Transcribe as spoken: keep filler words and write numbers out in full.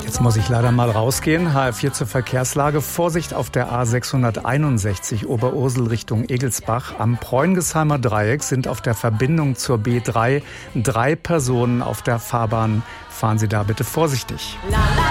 Jetzt muss ich leider mal rausgehen. H F vier zur Verkehrslage. Vorsicht auf der A sechshunderteinundsechzig Oberursel Richtung Egelsbach. Am Preungesheimer Dreieck sind auf der Verbindung zur B drei drei Personen auf der Fahrbahn. Fahren Sie da bitte vorsichtig.